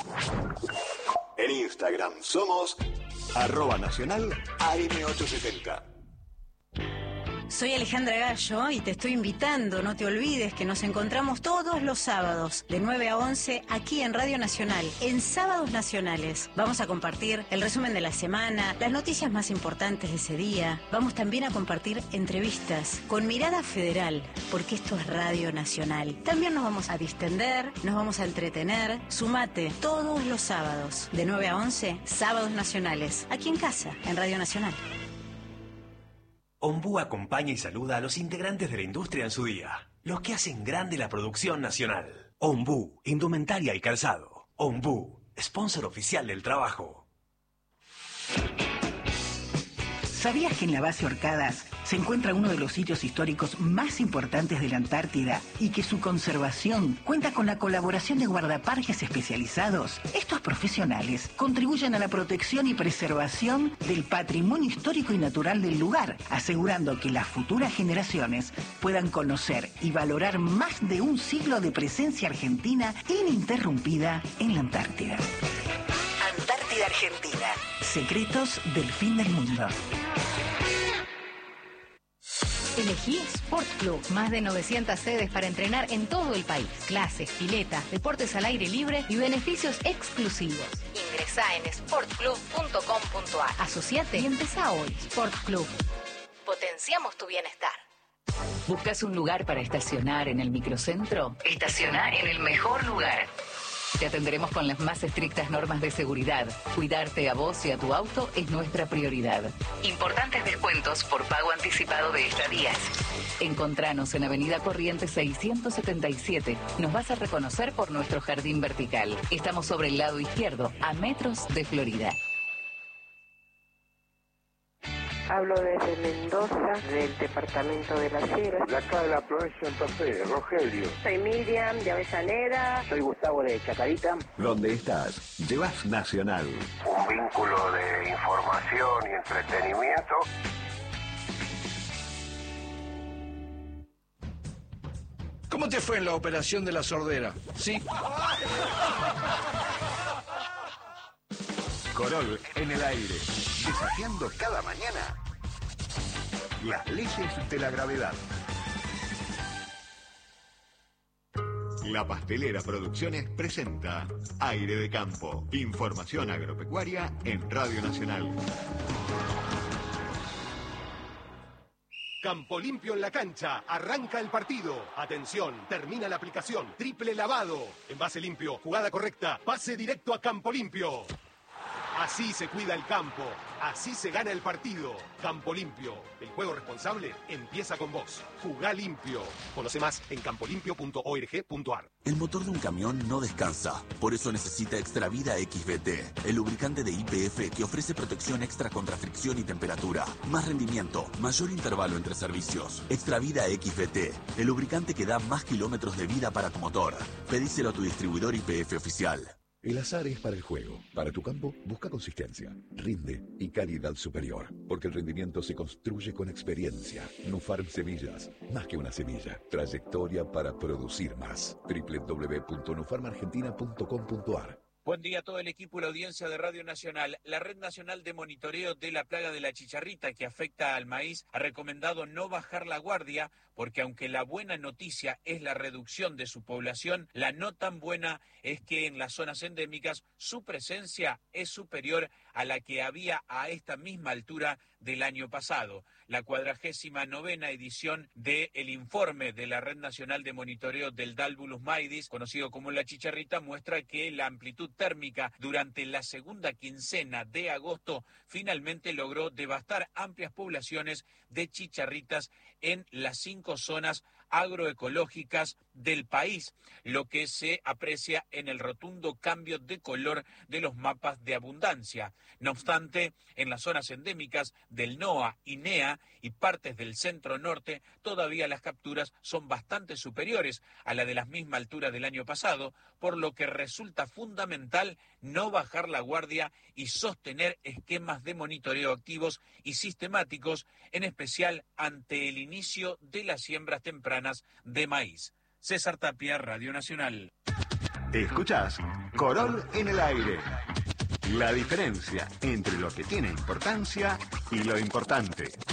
En Instagram somos @nacional AM870. Soy Alejandra Gallo y te estoy invitando, no te olvides que nos encontramos todos los sábados de 9 a 11 aquí en Radio Nacional, en Sábados Nacionales. Vamos a compartir el resumen de la semana, las noticias más importantes de ese día. Vamos también a compartir entrevistas con mirada federal, porque esto es Radio Nacional. También nos vamos a distender, nos vamos a entretener. Sumate todos los sábados de 9 a 11, Sábados Nacionales, aquí en casa, en Radio Nacional. Ombú acompaña y saluda a los integrantes de la industria en su día, los que hacen grande la producción nacional. Ombú, indumentaria y calzado. Ombú, sponsor oficial del trabajo. ¿Sabías que en la base Orcadas se encuentra uno de los sitios históricos más importantes de la Antártida y que su conservación cuenta con la colaboración de guardaparques especializados? Estos profesionales contribuyen a la protección y preservación del patrimonio histórico y natural del lugar, asegurando que las futuras generaciones puedan conocer y valorar más de un siglo de presencia argentina ininterrumpida en la Antártida. Antártida Argentina. Secretos del fin del mundo. Elegí Sport Club, más de 900 sedes para entrenar en todo el país. Clases, piletas, deportes al aire libre y beneficios exclusivos. Ingresá en sportclub.com.ar. Asociate y empezá hoy. Sport Club. Potenciamos tu bienestar. ¿Buscas un lugar para estacionar en el microcentro? Estaciona en el mejor lugar. Te atenderemos con las más estrictas normas de seguridad. Cuidarte a vos y a tu auto es nuestra prioridad. Importantes descuentos por pago anticipado de estadías. Encontranos en Avenida Corrientes 677. Nos vas a reconocer por nuestro jardín vertical. Estamos sobre el lado izquierdo, a metros de Florida. Hablo desde Mendoza, del departamento de Las Heras. De acá de la provincia de Santa Fe, Rogelio. Soy Miriam de Avellaneda. Soy Gustavo de Chacarita. ¿Dónde estás? Llevas Nacional. Un vínculo de información y entretenimiento. ¿Cómo te fue en la operación de la sordera? ¿Sí? Corol en el aire, desafiando cada mañana las leyes de la gravedad. La Pastelera Producciones presenta Aire de Campo, información agropecuaria en Radio Nacional. Campo Limpio en la cancha, arranca el partido. Atención, termina la aplicación, triple lavado. Envase limpio, jugada correcta, pase directo a Campo Limpio. Así se cuida el campo, así se gana el partido. Campo Limpio, el juego responsable empieza con vos. Jugá limpio. Conoce más en campolimpio.org.ar. El motor de un camión no descansa, por eso necesita Extravida XVT, el lubricante de YPF que ofrece protección extra contra fricción y temperatura, más rendimiento, mayor intervalo entre servicios. Extravida XVT, el lubricante que da más kilómetros de vida para tu motor. Pedíselo a tu distribuidor YPF oficial. El azar es para el juego. Para tu campo, busca consistencia, rinde y calidad superior. Porque el rendimiento se construye con experiencia. Nufarm Semillas, más que una semilla. Trayectoria para producir más. www.nufarmargentina.com.ar. Buen día a todo el equipo y la audiencia de Radio Nacional. La Red Nacional de Monitoreo de la Plaga de la Chicharrita, que afecta al maíz, ha recomendado no bajar la guardia, porque aunque la buena noticia es la reducción de su población, la no tan buena es que en las zonas endémicas su presencia es superior a la que había a esta misma altura del año pasado. La 49ª edición del informe de la Red Nacional de Monitoreo del Dálvulus maidis, conocido como la chicharrita, muestra que la amplitud térmica durante la segunda quincena de agosto finalmente logró devastar amplias poblaciones de chicharritas en las 5 zonas agroecológicas del país, lo que se aprecia en el rotundo cambio de color de los mapas de abundancia. No obstante, en las zonas endémicas del NOA y NEA y partes del centro norte, todavía las capturas son bastante superiores a la de la misma altura del año pasado, por lo que resulta fundamental no bajar la guardia y sostener esquemas de monitoreo activos y sistemáticos, en especial ante el inicio de las siembras tempranas de maíz. César Tapia, Radio Nacional. Escuchás Corol en el aire. La diferencia entre lo que tiene importancia y lo importante.